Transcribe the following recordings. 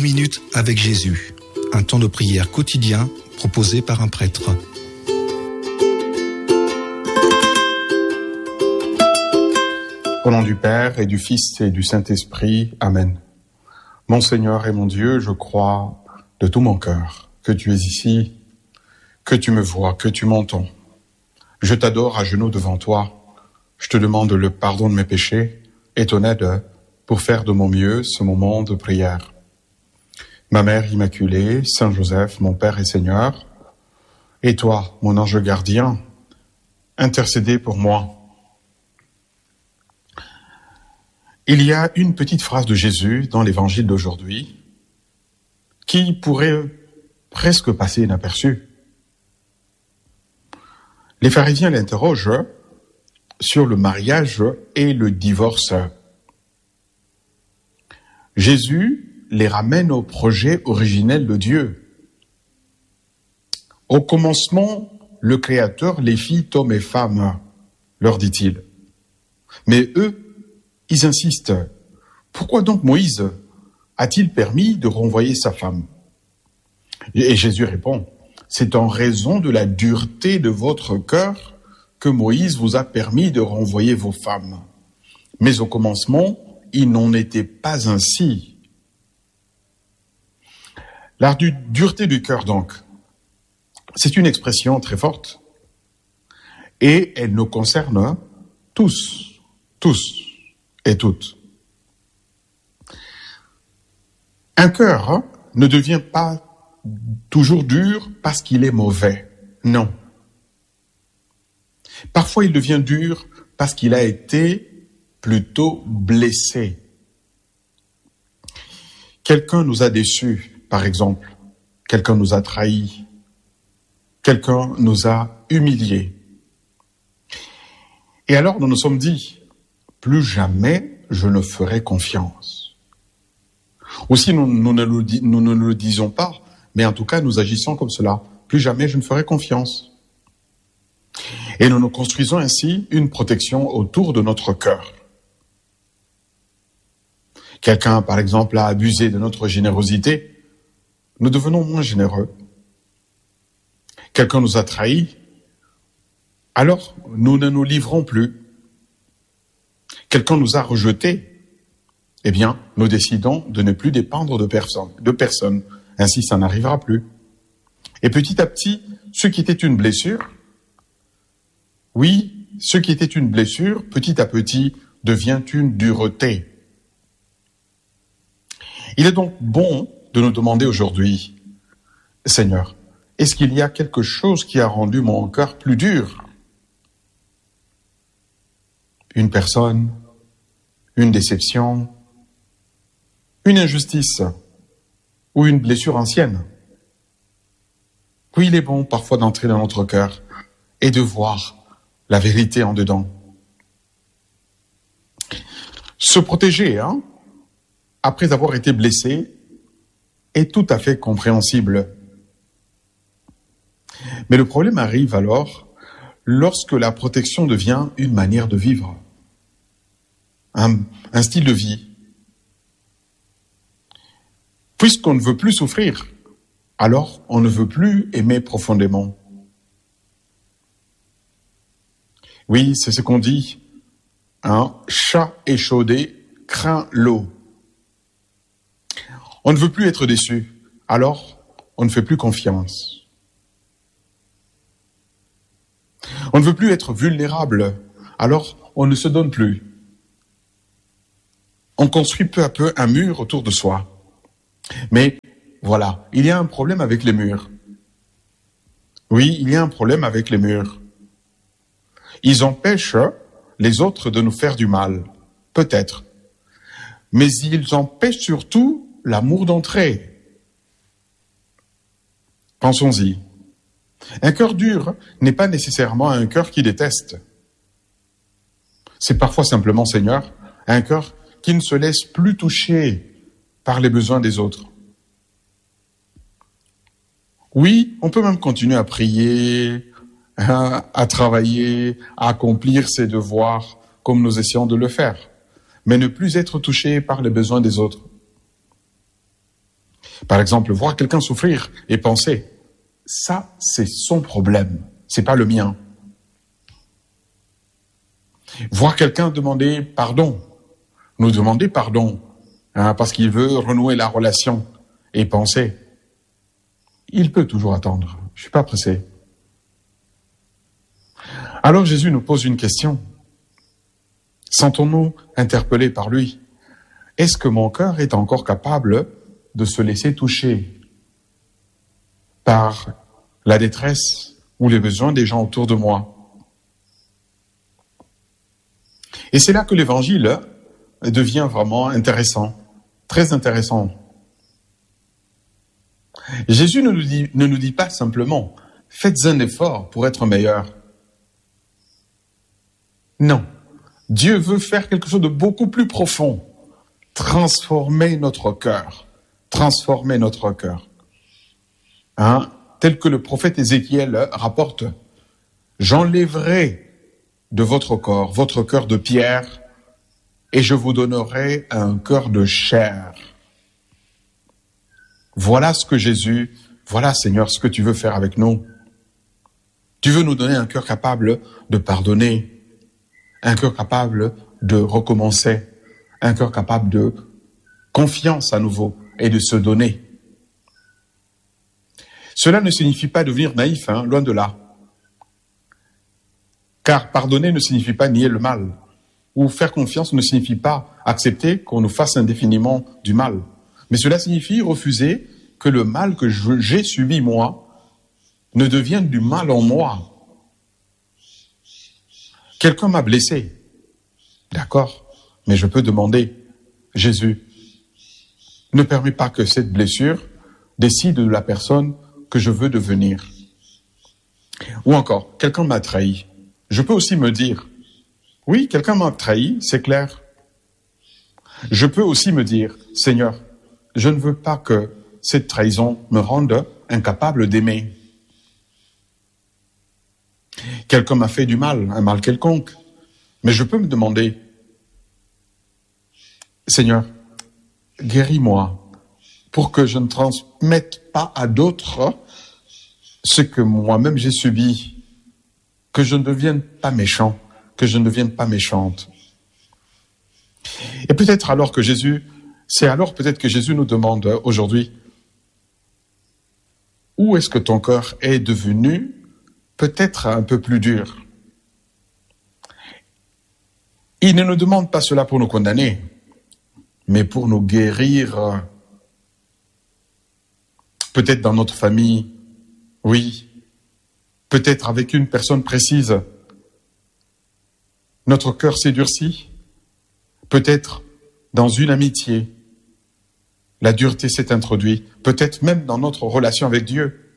10 minutes avec Jésus, un temps de prière quotidien proposé par un prêtre. Au nom du Père et du Fils et du Saint-Esprit, Amen. Mon Seigneur et mon Dieu, je crois de tout mon cœur que tu es ici, que tu me vois, que tu m'entends. Je t'adore à genoux devant toi. Je te demande le pardon de mes péchés et ton aide pour faire de mon mieux ce moment de prière. Ma Mère Immaculée, Saint Joseph, mon Père et Seigneur, et toi, mon ange gardien, intercédez pour moi. Il y a une petite phrase de Jésus dans l'évangile d'aujourd'hui qui pourrait presque passer inaperçue. Les pharisiens l'interrogent sur le mariage et le divorce. Jésus les ramène au projet originel de Dieu. Au commencement, le Créateur les fit hommes et femmes, leur dit-il. Mais eux, ils insistent. Pourquoi donc Moïse a-t-il permis de renvoyer sa femme? Et Jésus répond, c'est en raison de la dureté de votre cœur que Moïse vous a permis de renvoyer vos femmes. Mais au commencement, il n'en était pas ainsi. La dureté du cœur, donc, c'est une expression très forte et elle nous concerne tous et toutes. Un cœur ne devient pas toujours dur parce qu'il est mauvais. Non. Parfois, il devient dur parce qu'il a été plutôt blessé. Quelqu'un nous a déçus, par exemple. Quelqu'un nous a trahis. Quelqu'un nous a humiliés. Et alors, nous nous sommes dit, plus jamais je ne ferai confiance. Aussi, nous ne le disons pas, mais en tout cas, nous agissons comme cela. Plus jamais je ne ferai confiance. Et nous nous construisons ainsi une protection autour de notre cœur. Quelqu'un, par exemple, a abusé de notre générosité, nous devenons moins généreux. Quelqu'un nous a trahis, alors nous ne nous livrons plus. Quelqu'un nous a rejetés, eh bien, nous décidons de ne plus dépendre de personne. Ainsi, ça n'arrivera plus. Et petit à petit, ce qui était une blessure, petit à petit, devient une dureté. Il est donc bon de nous demander aujourd'hui, Seigneur, est-ce qu'il y a quelque chose qui a rendu mon cœur plus dur? Une personne, une déception, une injustice ou une blessure ancienne. Oui, il est bon parfois d'entrer dans notre cœur et de voir la vérité en dedans. Se protéger, après avoir été blessé, est tout à fait compréhensible. Mais le problème arrive alors lorsque la protection devient une manière de vivre, un style de vie. Puisqu'on ne veut plus souffrir, alors on ne veut plus aimer profondément. Oui, c'est ce qu'on dit. Un chat échaudé craint l'eau. On ne veut plus être déçu, alors on ne fait plus confiance. On ne veut plus être vulnérable, alors on ne se donne plus. On construit peu à peu un mur autour de soi. Mais voilà, il y a un problème avec les murs. Oui, il y a un problème avec les murs. Ils empêchent les autres de nous faire du mal, peut-être. Mais ils empêchent surtout l'amour d'entrer. Pensons-y. Un cœur dur n'est pas nécessairement un cœur qui déteste. C'est parfois simplement, Seigneur, un cœur qui ne se laisse plus toucher par les besoins des autres. Oui, on peut même continuer à prier, à travailler, à accomplir ses devoirs comme nous essayons de le faire, mais ne plus être touché par les besoins des autres. Par exemple, voir quelqu'un souffrir et penser, ça, c'est son problème, c'est pas le mien. Voir quelqu'un demander pardon, nous demander pardon, parce qu'il veut renouer la relation et penser, il peut toujours attendre, je suis pas pressé. Alors Jésus nous pose une question. Sentons-nous interpellés par lui? Est-ce que mon cœur est encore capable de se laisser toucher par la détresse ou les besoins des gens autour de moi? Et c'est là que l'évangile devient vraiment intéressant, très intéressant. Jésus ne nous dit pas simplement « faites un effort pour être meilleur ». Non, Dieu veut faire quelque chose de beaucoup plus profond, transformer notre cœur, tel que le prophète Ézéchiel rapporte, « J'enlèverai de votre cœur de pierre, et je vous donnerai un cœur de chair. » Voilà ce que Jésus, voilà Seigneur, ce que tu veux faire avec nous. Tu veux nous donner un cœur capable de pardonner, un cœur capable de recommencer, un cœur capable de confiance à nouveau et de se donner. Cela ne signifie pas devenir naïf, loin de là. Car pardonner ne signifie pas nier le mal. Ou faire confiance ne signifie pas accepter qu'on nous fasse indéfiniment du mal. Mais cela signifie refuser que le mal que j'ai subi moi ne devienne du mal en moi. Quelqu'un m'a blessé. D'accord, mais je peux demander, Jésus, ne permets pas que cette blessure décide de la personne que je veux devenir. Ou encore, quelqu'un m'a trahi. Je peux aussi me dire, oui, quelqu'un m'a trahi, c'est clair. Je peux aussi me dire, Seigneur, je ne veux pas que cette trahison me rende incapable d'aimer. Quelqu'un m'a fait du mal, un mal quelconque, mais je peux me demander, Seigneur, guéris-moi pour que je ne transmette pas à d'autres ce que moi-même j'ai subi, que je ne devienne pas méchant, que je ne devienne pas méchante. Et peut-être alors que Jésus nous demande aujourd'hui, où est-ce que ton cœur est devenu peut-être un peu plus dur? Il ne nous demande pas cela pour nous condamner, mais pour nous guérir. Peut-être dans notre famille, oui, peut-être avec une personne précise. Notre cœur s'est durci, peut-être dans une amitié. La dureté s'est introduite, peut-être même dans notre relation avec Dieu.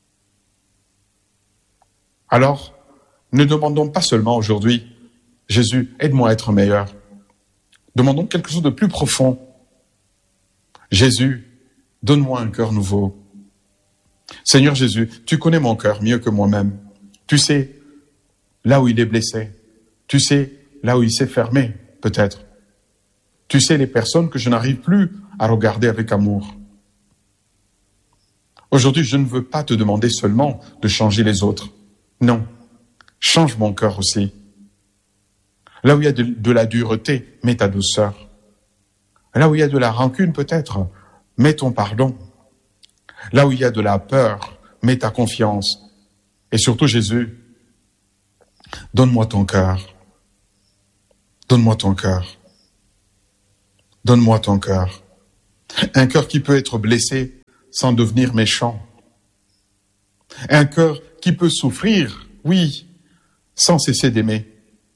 Alors, ne demandons pas seulement aujourd'hui, Jésus, aide-moi à être meilleur. Demandons quelque chose de plus profond. Jésus, donne-moi un cœur nouveau. Seigneur Jésus, tu connais mon cœur mieux que moi-même. Tu sais là où il est blessé. Tu sais là où il s'est fermé, peut-être. Tu sais les personnes que je n'arrive plus à regarder avec amour. Aujourd'hui, je ne veux pas te demander seulement de changer les autres. Non, change mon cœur aussi. Là où il y a de la dureté, mets ta douceur. Là où il y a de la rancune, peut-être, mets ton pardon. Là où il y a de la peur, mets ta confiance. Et surtout, Jésus, donne-moi ton cœur. Donne-moi ton cœur. Donne-moi ton cœur. Un cœur qui peut être blessé sans devenir méchant. Un cœur qui peut souffrir, oui, sans cesser d'aimer.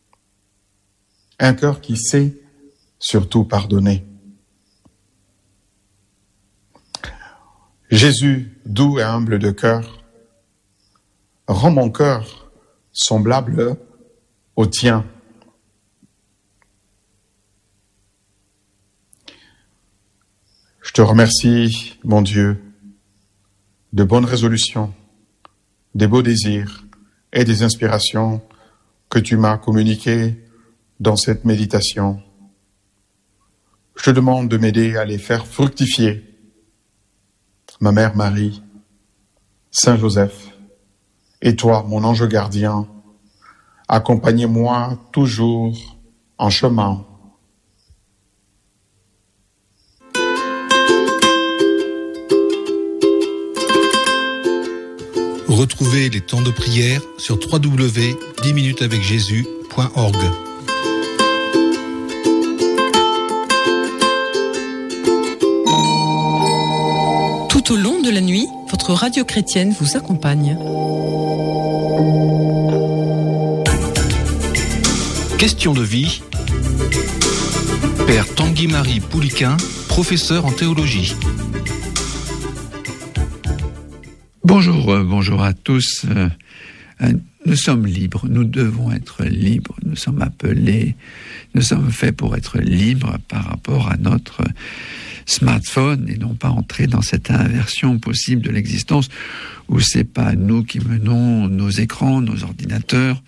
Un cœur qui sait surtout pardonner. Jésus, doux et humble de cœur, rends mon cœur semblable au tien. Je te remercie, mon Dieu, de bonnes résolutions, des beaux désirs et des inspirations que tu m'as communiquées dans cette méditation. Je te demande de m'aider à les faire fructifier ma mère Marie, Saint Joseph, et toi, mon ange gardien, accompagnez-moi toujours en chemin. Retrouvez les temps de prière sur www.10minutesavecjésus.org. Tout au long de la nuit, votre radio chrétienne vous accompagne. Question de vie. Père Tanguy-Marie Pouliquin, professeur en théologie. Bonjour à tous. Nous sommes libres, nous devons être libres, nous sommes appelés, nous sommes faits pour être libres par rapport à notre smartphone et non pas entrer dans cette inversion possible de l'existence où c'est pas nous qui menons nos écrans, nos ordinateurs,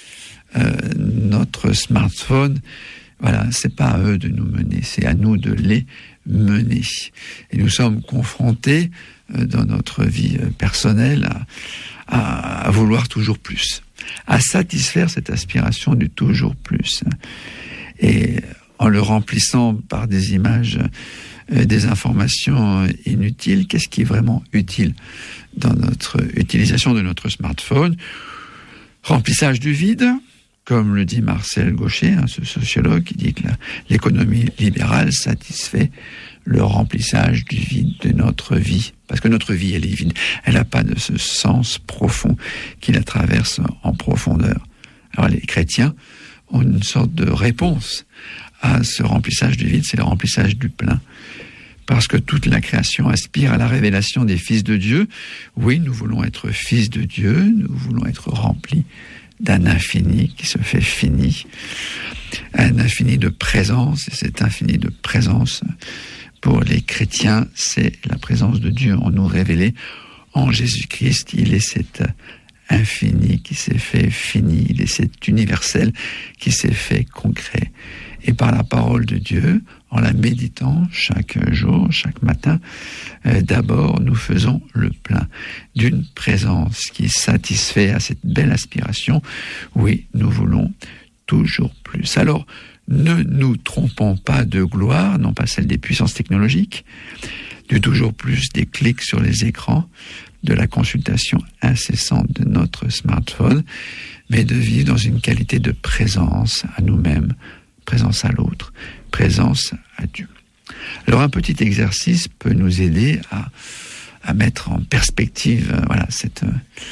notre smartphone. Voilà, c'est pas à eux de nous mener, c'est à nous de les mener. Et nous sommes confrontés dans notre vie personnelle à vouloir toujours plus, à satisfaire cette aspiration du toujours plus. Et en le remplissant par des images, des informations inutiles, qu'est-ce qui est vraiment utile dans notre utilisation de notre smartphone? Remplissage du vide, comme le dit Marcel Gauchet, ce sociologue qui dit que l'économie libérale satisfait le remplissage du vide de notre vie. Parce que notre vie, elle est vide. Elle n'a pas de ce sens profond qui la traverse en profondeur. Alors les chrétiens ont une sorte de réponse à ce remplissage du vide, c'est le remplissage du plein. Parce que toute la création aspire à la révélation des fils de Dieu. Oui, nous voulons être fils de Dieu, nous voulons être remplis d'un infini qui se fait fini, un infini de présence, et cet infini de présence, pour les chrétiens, c'est la présence de Dieu en nous révélée. En Jésus-Christ, il est cet infini qui s'est fait fini, il est cet universel qui s'est fait concret. Et par la parole de Dieu, en la méditant chaque jour, chaque matin, d'abord nous faisons le plein d'une présence qui satisfait à cette belle aspiration. Oui, nous voulons toujours plus. Alors, ne nous trompons pas de gloire, non pas celle des puissances technologiques, du toujours plus des clics sur les écrans, de la consultation incessante de notre smartphone, mais de vivre dans une qualité de présence à nous-mêmes, présence à l'autre, présence à Dieu. Alors un petit exercice peut nous aider à mettre en perspective cette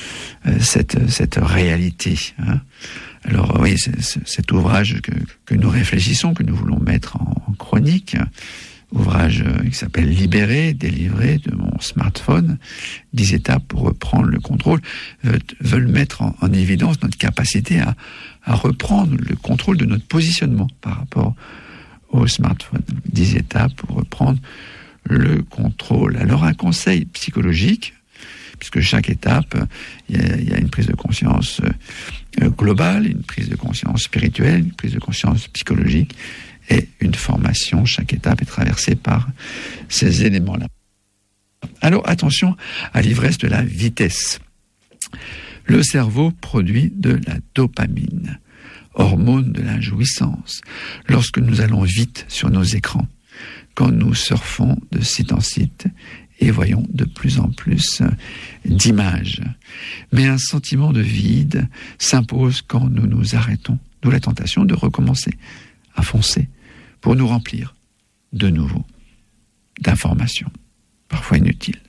réalité. Alors oui, cet ouvrage que nous réfléchissons, que nous voulons mettre en chronique, ouvrage qui s'appelle « Libéré, délivré de mon smartphone », 10 étapes pour reprendre le contrôle, veulent mettre en évidence notre capacité à reprendre le contrôle de notre positionnement par rapport au smartphone. 10 étapes pour reprendre le contrôle. Alors un conseil psychologique, puisque chaque étape, il y a une prise de conscience globale, une prise de conscience spirituelle, une prise de conscience psychologique et une formation. Chaque étape est traversée par ces éléments-là. Alors attention à l'ivresse de la vitesse. Le cerveau produit de la dopamine, hormone de la jouissance, lorsque nous allons vite sur nos écrans, quand nous surfons de site en site et voyons de plus en plus d'images. Mais un sentiment de vide s'impose quand nous nous arrêtons, d'où la tentation de recommencer à foncer pour nous remplir de nouveau d'informations, parfois inutiles.